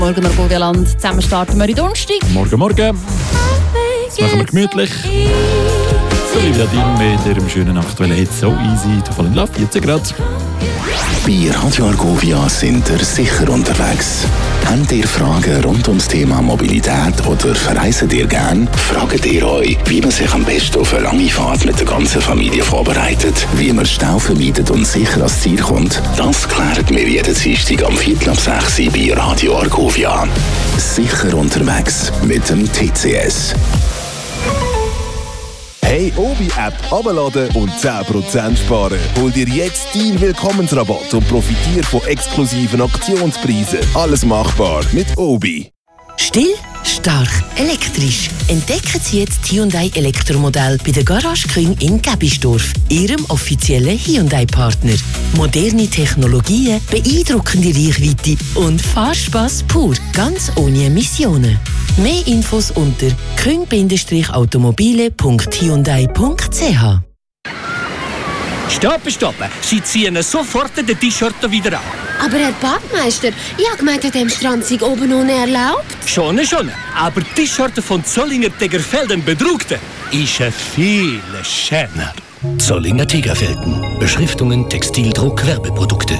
Morgen nach Bovialand. Zusammen starten wir in Donnerstag. Morgen. Das machen wir gemütlich. So wie Vladimir mit ihrem schönen aktuellen Hit «So Easy» to Fall in Love, 14 Grad. Bei Radio Argovia sind ihr sicher unterwegs. Habt ihr Fragen rund ums Thema Mobilität oder verreisen ihr gern? Fragt ihr euch, wie man sich am besten auf eine lange Fahrt mit der ganzen Familie vorbereitet? Wie man Stau vermeidet und sicher ans Ziel kommt? Das klären wir jeden Dienstag am 5:45 bei Radio Argovia. Sicher unterwegs mit dem TCS. Hey, Obi-App abladen und 10% sparen. Hol dir jetzt deinen Willkommensrabatt und profitiere von exklusiven Aktionspreisen. Alles machbar mit Obi. Still, stark, elektrisch. Entdecken Sie jetzt Hyundai Elektromodell bei der Garage Küng in Gebisdorf, Ihrem offiziellen Hyundai-Partner. Moderne Technologien, beeindruckende Reichweite und Fahrspaß pur, ganz ohne Emissionen. Mehr Infos unter küng-automobile.hyundai.ch. Stopp! Sie ziehen sofort den T-Shirt wieder an. Aber Herr Parkmeister, ich habe gemeint, an diesem Strand sei oben ohne erlaubt. Schon. Aber die T-Shirt von Zollinger Tegerfelden bedruckte ist viel schöner. Zollinger Tegerfelden. Beschriftungen, Textildruck, Werbeprodukte.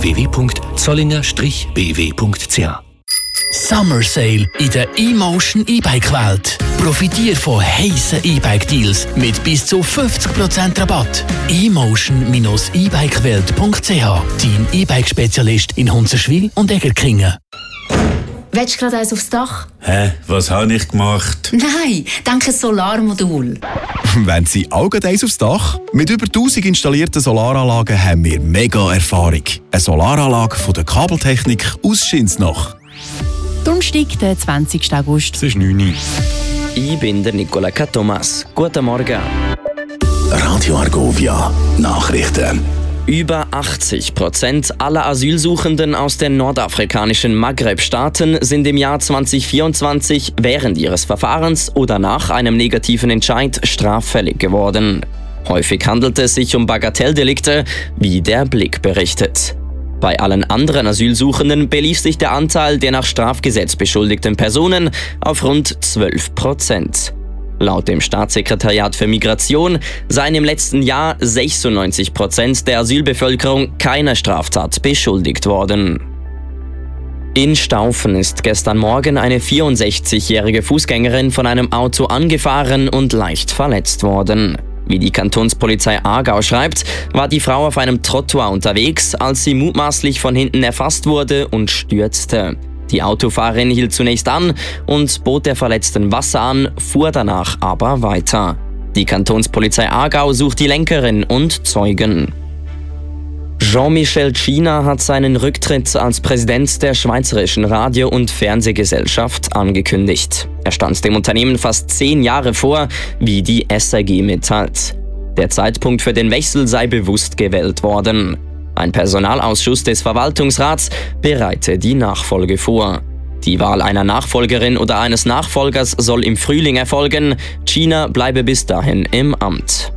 www.zollinger-bw.ch. Summer Sale in der eMotion E-Bike-Welt. Profitiere von heissen E-Bike-Deals mit bis zu 50% Rabatt. eMotion-ebikewelt.ch. Dein E-Bike-Spezialist in Hunzerschwil und Egerkingen. Willst du gerade eins aufs Dach? Hä? Was habe ich gemacht? Nein, denke ein Solarmodul. Wenn Sie auch gerade eins aufs Dach? Mit über 1000 installierten Solaranlagen haben wir mega Erfahrung. Eine Solaranlage von der Kabeltechnik aus Schinsnach. Donnerstag, der 20. August. Es ist 9 Uhr. Ich bin der Nicola Thomas. Guten Morgen. Radio Argovia Nachrichten. Über 80% aller Asylsuchenden aus den nordafrikanischen Maghreb-Staaten sind im Jahr 2024 während ihres Verfahrens oder nach einem negativen Entscheid straffällig geworden. Häufig handelt es sich um Bagatelldelikte, wie der Blick berichtet. Bei allen anderen Asylsuchenden belief sich der Anteil der nach Strafgesetz beschuldigten Personen auf rund 12%. Laut dem Staatssekretariat für Migration seien im letzten Jahr 96% der Asylbevölkerung keiner Straftat beschuldigt worden. In Staufen ist gestern Morgen eine 64-jährige Fußgängerin von einem Auto angefahren und leicht verletzt worden. Wie die Kantonspolizei Aargau schreibt, war die Frau auf einem Trottoir unterwegs, als sie mutmaßlich von hinten erfasst wurde und stürzte. Die Autofahrerin hielt zunächst an und bot der Verletzten Wasser an, fuhr danach aber weiter. Die Kantonspolizei Aargau sucht die Lenkerin und Zeugen. Jean-Michel China hat seinen Rücktritt als Präsident der Schweizerischen Radio- und Fernsehgesellschaft angekündigt. Er stand dem Unternehmen fast 10 Jahre vor, wie die SRG mitteilt. Der Zeitpunkt für den Wechsel sei bewusst gewählt worden. Ein Personalausschuss des Verwaltungsrats bereite die Nachfolge vor. Die Wahl einer Nachfolgerin oder eines Nachfolgers soll im Frühling erfolgen. China bleibe bis dahin im Amt.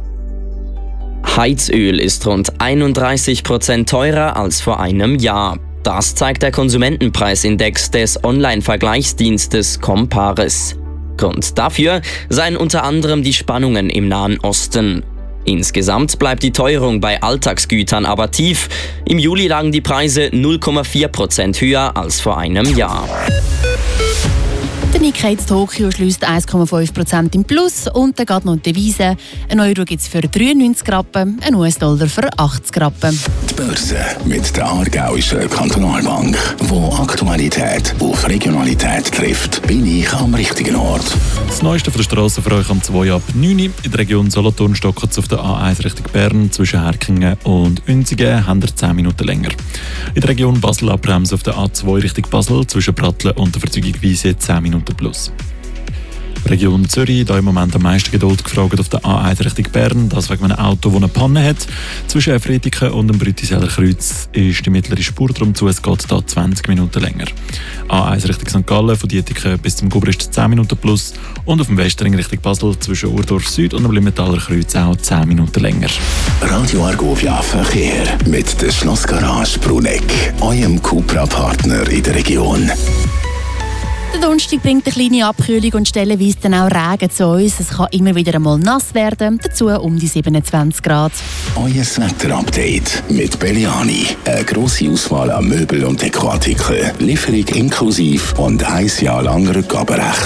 Heizöl ist rund 31% teurer als vor einem Jahr. Das zeigt der Konsumentenpreisindex des Online-Vergleichsdienstes Comparis. Grund dafür seien unter anderem die Spannungen im Nahen Osten. Insgesamt bleibt die Teuerung bei Alltagsgütern aber tief. Im Juli lagen die Preise 0,4% höher als vor einem Jahr. Der Nikkei in Tokio schließt 1,5% im Plus und dann geht noch die Devise. Ein Euro gibt es für 93 Rappen, ein US-Dollar für 80 Rappen. Die Börse mit der Aargauischen Kantonalbank, wo Aktualität auf Regionalität trifft, bin ich am richtigen Ort. Das Neueste von der Straße für euch am 2 ab 9 Uhr. In der Region Solothurn stocken es auf der A1 Richtung Bern zwischen Herkingen und Unzingen, haben 10 Minuten länger. In der Region Basel abbremsen auf der A2 Richtung Basel zwischen Pratteln und der Verzeugung Wiese 10 Minuten plus. Region Zürich, da im Moment am meisten Geduld gefragt auf der A1 Richtung Bern, das wegen einem Auto, das eine Panne hat. Zwischen Friediken und dem Brütiseller Kreuz ist die mittlere Spur drum zu, es geht da 20 Minuten länger. A1 Richtung St. Gallen, von Dietiken bis zum Gubrist 10 Minuten plus und auf dem Westring Richtung Basel zwischen Urdorf Süd und dem Limentaler Kreuz auch 10 Minuten länger. Radio Argovia Verkehr mit der Schlossgarage Bruneck, eurem Cupra-Partner in der Region. Der Donnerstag bringt eine kleine Abkühlung und stellenweise dann auch Regen zu uns. Es kann immer wieder einmal nass werden, dazu um die 27 Grad. Euer Wetter-Update mit Belliani. Eine grosse Auswahl an Möbel- und Dekoartikeln. Lieferung inklusive und 1 Jahr lang Rückgaberecht.